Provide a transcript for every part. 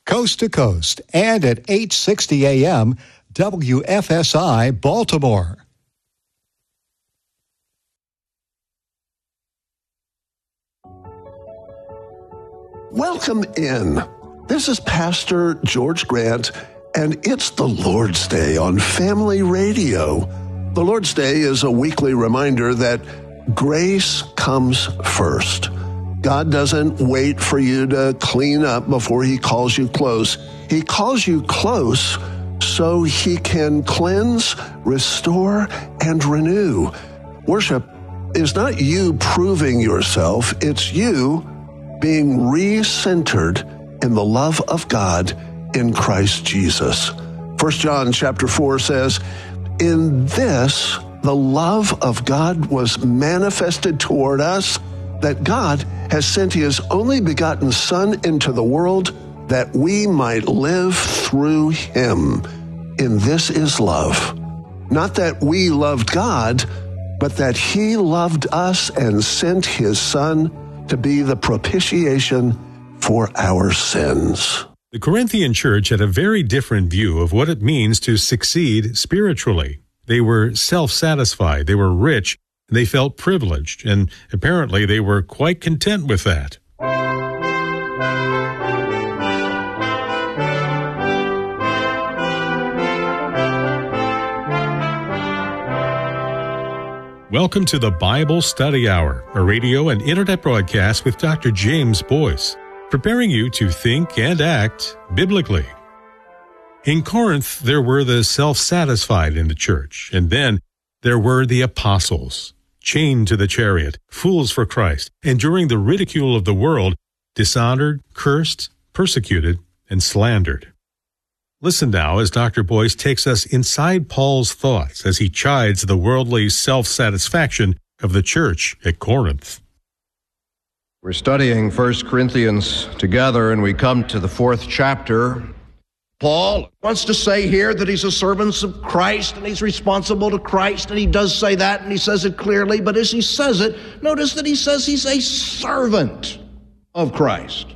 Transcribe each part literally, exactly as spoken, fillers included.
coast to coast, and at eight sixty A M W F S I Baltimore. Welcome in. This is Pastor George Grant, and it's the Lord's Day on Family Radio. The Lord's Day is a weekly reminder that grace comes first. God doesn't wait for you to clean up before he calls you close. He calls you close so he can cleanse, restore, and renew. Worship is not you proving yourself, it's you being re-centered in the love of God in Christ Jesus. First John chapter four says, "In this the love of God was manifested toward us, that God has sent his only begotten Son into the world that we might live through him. And this is love. Not that we loved God, but that he loved us and sent his Son to be the propitiation for our sins." The Corinthian church had a very different view of what it means to succeed spiritually. They were self-satisfied, they were rich, they felt privileged, and apparently they were quite content with that. Welcome to the Bible Study Hour, a radio and internet broadcast with Doctor James Boyce, preparing you to think and act biblically. In Corinth, there were the self-satisfied in the church, and then there were the apostles, chained to the chariot, fools for Christ, enduring the ridicule of the world, dishonored, cursed, persecuted, and slandered. Listen now as Doctor Boyce takes us inside Paul's thoughts as he chides the worldly self-satisfaction of the church at Corinth. We're studying First Corinthians together, and we come to the fourth chapter. Paul wants to say here that he's a servant of Christ, and he's responsible to Christ, and he does say that, and he says it clearly, but as he says it, notice that he says he's a servant of Christ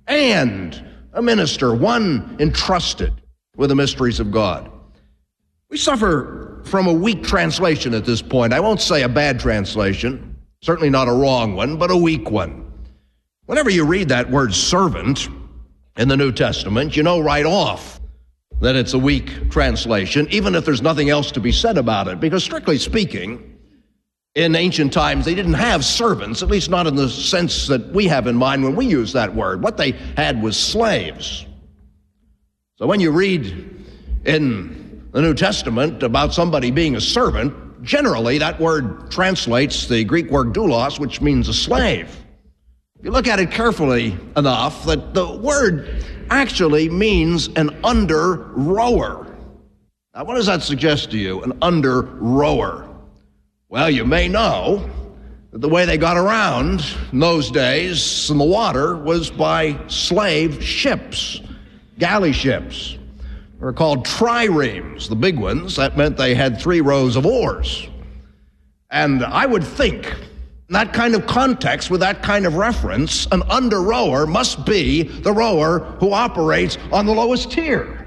and a minister, one entrusted with the mysteries of God. We suffer from a weak translation at this point. I won't say a bad translation, certainly not a wrong one, but a weak one. Whenever you read that word servant in the New Testament, you know right off that it's a weak translation, even if there's nothing else to be said about it, because strictly speaking, in ancient times, they didn't have servants, at least not in the sense that we have in mind when we use that word. What they had was slaves. So when you read in the New Testament about somebody being a servant, generally that word translates the Greek word doulos, which means a slave. If you look at it carefully enough, that the word actually means an under-rower. Now, what does that suggest to you, an under-rower? Well, you may know that the way they got around in those days in the water was by slave ships, galley ships. They were called triremes, the big ones. That meant they had three rows of oars. And I would think, in that kind of context, with that kind of reference, an under-rower must be the rower who operates on the lowest tier.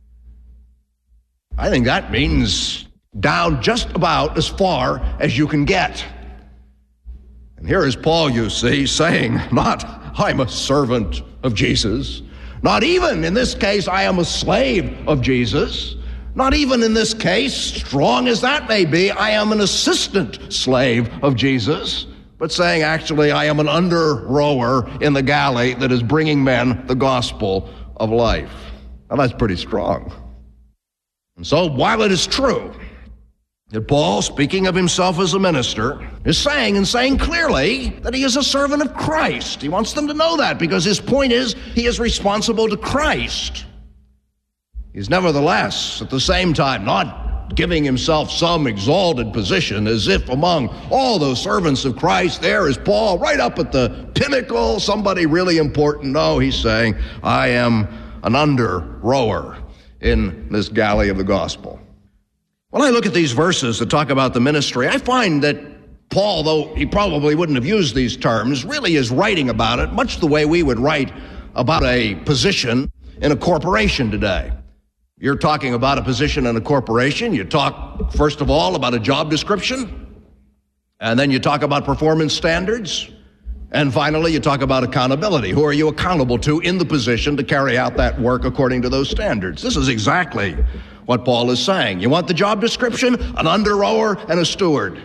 I think that means down just about as far as you can get. And here is Paul, you see, saying, not, I'm a servant of Jesus. Not even in this case, I am a slave of Jesus. Not even in this case, strong as that may be, I am an assistant slave of Jesus. But saying, actually, I am an under-rower in the galley that is bringing men the gospel of life. Now, that's pretty strong. And so, while it is true that Paul, speaking of himself as a minister, is saying and saying clearly that he is a servant of Christ. He wants them to know that because his point is he is responsible to Christ. He's nevertheless, at the same time, not giving himself some exalted position as if among all those servants of Christ, there is Paul right up at the pinnacle, somebody really important. No, he's saying, I am an under-rower in this galley of the gospel. When I look at these verses that talk about the ministry, I find that Paul, though he probably wouldn't have used these terms, really is writing about it much the way we would write about a position in a corporation today. You're talking about a position in a corporation. You talk, first of all, about a job description, and then you talk about performance standards, and finally, you talk about accountability. Who are you accountable to in the position to carry out that work according to those standards? This is exactly what Paul is saying. You want the job description? An under-rower and a steward.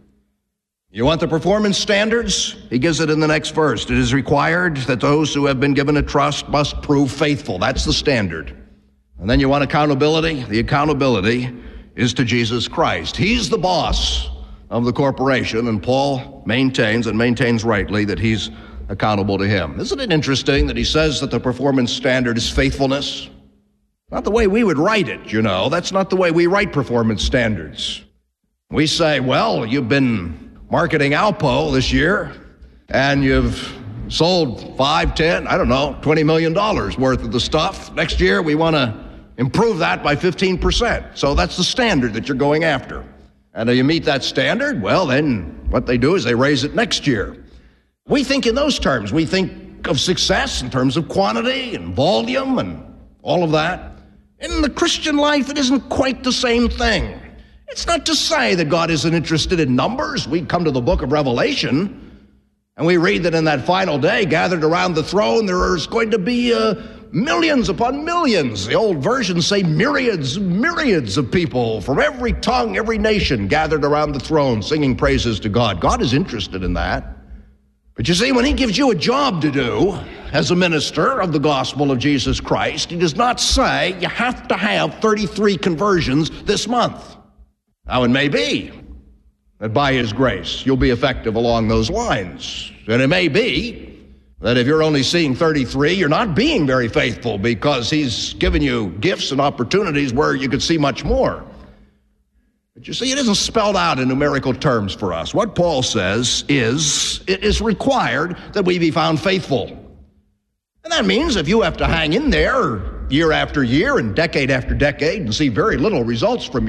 You want the performance standards? He gives it in the next verse. It is required that those who have been given a trust must prove faithful. That's the standard. And then you want accountability? The accountability is to Jesus Christ. He's the boss of the corporation, and Paul maintains, and maintains rightly, that he's accountable to him. Isn't it interesting that he says that the performance standard is faithfulness? Not the way we would write it, you know. That's not the way we write performance standards. We say, well, you've been marketing Alpo this year, and you've sold five, ten, I don't know, twenty million dollars worth of the stuff. Next year, we want to improve that by fifteen percent. So that's the standard that you're going after. And if you meet that standard, well, then what they do is they raise it next year. We think in those terms. We think of success in terms of quantity and volume and all of that. In the Christian life, it isn't quite the same thing. It's not to say that God isn't interested in numbers. We come to the book of Revelation, and we read that in that final day, gathered around the throne, there is going to be uh, millions upon millions. The old versions say myriads, myriads of people from every tongue, every nation gathered around the throne singing praises to God. God is interested in that. But you see, when he gives you a job to do as a minister of the gospel of Jesus Christ, he does not say you have to have thirty-three conversions this month. Now, it may be that by his grace you'll be effective along those lines. And it may be that if you're only seeing thirty-three, you're not being very faithful because he's given you gifts and opportunities where you could see much more. But you see, it isn't spelled out in numerical terms for us. What Paul says is, it is required that we be found faithful. And that means if you have to hang in there year after year and decade after decade and see very little results from